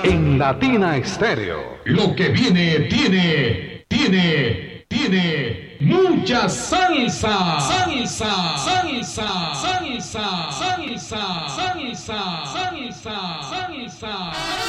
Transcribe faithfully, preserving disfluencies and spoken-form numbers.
en Latina Estéreo. Lo que viene tiene, tiene, tiene mucha salsa. Salsa, salsa, salsa, salsa, salsa, salsa, salsa.